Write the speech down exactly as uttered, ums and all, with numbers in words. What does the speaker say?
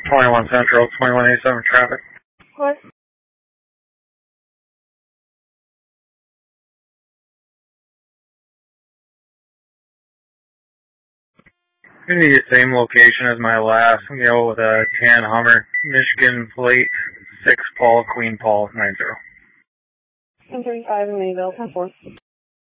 twenty-one Central, twenty-one eighty-seven traffic. What? Gonna need the same location as my last, you know, with a tan Hummer, Michigan plate, six Paul, Queen Paul, nine zero. ten thirty-five in Mayville, ten four.